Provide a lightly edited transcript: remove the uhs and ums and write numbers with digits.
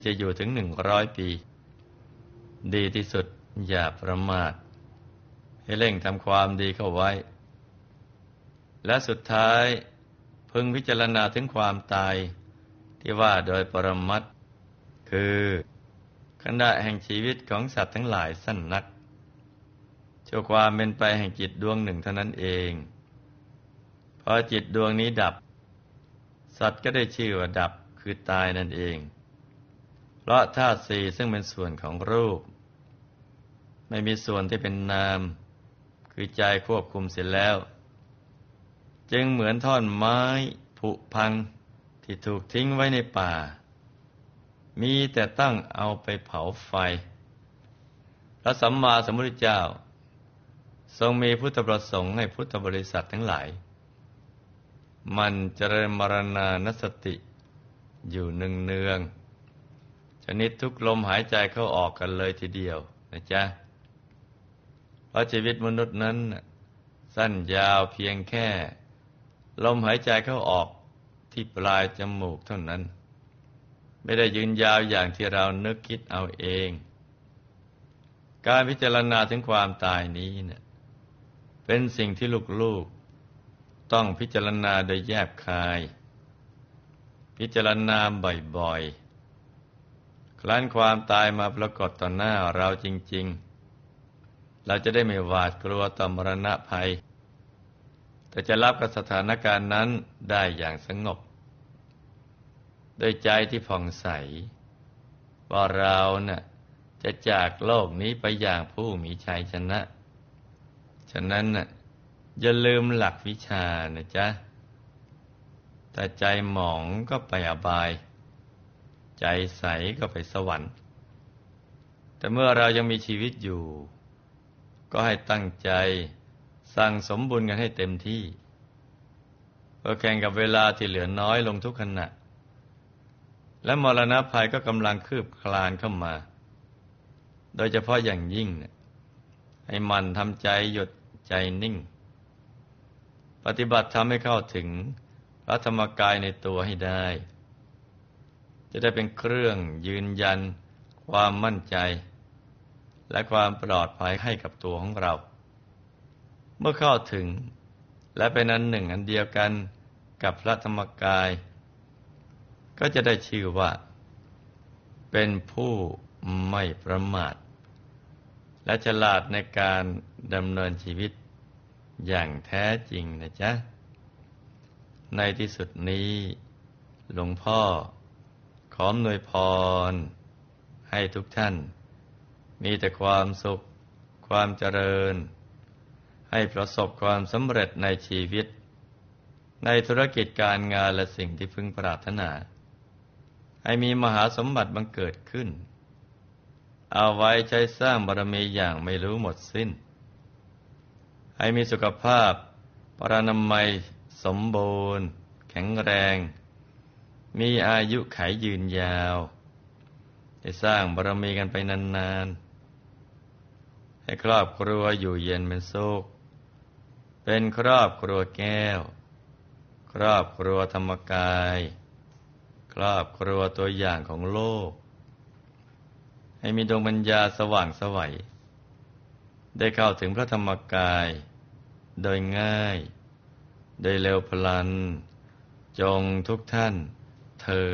จะอยู่ถึง100 ปีดีที่สุดอย่าประมาทให้เร่งทำความดีเข้าไว้และสุดท้ายพึงพิจารณาถึงความตายที่ว่าโดยปรมัตถ์คือขณะแห่งชีวิตของสัตว์ทั้งหลายสั้นนักชั่วความเป็นไปแห่งจิตดวงหนึ่งเท่านั้นเองพอจิตดวงนี้ดับสัตว์ก็ได้ชื่อว่าดับคือตายนั่นเองเพราะธาตุสี่ซึ่งเป็นส่วนของรูปไม่มีส่วนที่เป็นนามคือใจควบคุมเสร็จแล้วจึงเหมือนท่อนไม้ผุพังที่ถูกทิ้งไว้ในป่ามีแต่ตั้งเอาไปเผาไฟพระสัมมาสัมพุทธเจ้าทรงมีพุทธประสงค์ให้พุทธบริษัททั้งหลายมันเจริญมรณานสติอยู่เนืองๆชนิดทุกลมหายใจเข้าออกกันเลยทีเดียวนะจ๊ะเพราะชีวิตมนุษย์นั้นสั้นยาวเพียงแค่ลมหายใจเข้าออกที่ปลายจมูกเท่านั้นไม่ได้ยืนยาวอย่างที่เรานึกคิดเอาเองการพิจารณาถึงความตายนี้เนี่ยเป็นสิ่งที่ลูกๆต้องพิจารณาโดยแยบคายพิจารณาบ่อยๆครั้นความตายมาปรากฏต่อหน้าเราจริงๆเราจะได้ไม่หวาดกลัวต่อมรณะภัยแต่จะรับกับสถานการณ์นั้นได้อย่างสงบโดยใจที่ผ่องใสว่าเราน่ะจะจากโลกนี้ไปอย่างผู้มีชัยชนะฉะนั้นน่ะอย่าลืมหลักวิชานะจ๊ะถ้าใจหมองก็ไปอบายใจใสก็ไปสวรรค์แต่เมื่อเรายังมีชีวิตอยู่ก็ให้ตั้งใจสั่งสมบุญกันให้เต็มที่เพื่อแข่งกับเวลาที่เหลือน้อยลงทุกขณะและมรณะภัยก็กำลังคืบคลานเข้ามาโดยเฉพาะอย่างยิ่งให้มันทำใจหยุดใจนิ่งปฏิบัติทำให้เข้าถึงพระธรรมกายในตัวให้ได้จะได้เป็นเครื่องยืนยันความมั่นใจและความปลอดภัยให้กับตัวของเราเมื่อเข้าถึงและเป็นอันหนึ่งอันเดียวกันกับพระธรรมกายก็จะได้ชื่อว่าเป็นผู้ไม่ประมาทและฉลาดในการดำเนินชีวิตอย่างแท้จริงนะจ๊ะในที่สุดนี้หลวงพ่อขออำนวยพรให้ทุกท่านมีแต่ความสุขความเจริญให้ประสบความสำเร็จในชีวิตในธุรกิจการงานและสิ่งที่พึงปรารถนาให้มีมหาสมบัติบังเกิดขึ้นเอาไว้ใช้สร้างบารมีอย่างไม่รู้หมดสิ้นให้มีสุขภาพปรานามัยสมบูรณ์แข็งแรงมีอายุขัยยืนยาวได้สร้างบารมีกันไปนานๆให้ครอบครัวอยู่เย็นเป็นสุขเป็นครอบครัวแก้วครอบครัวธรรมกายครอบครัวตัวอย่างของโลกให้มีดวงปัญญาสว่างไสวได้เข้าถึงพระธรรมกายโดยง่ายโดยเร็วพลันจงทุกท่านเธอ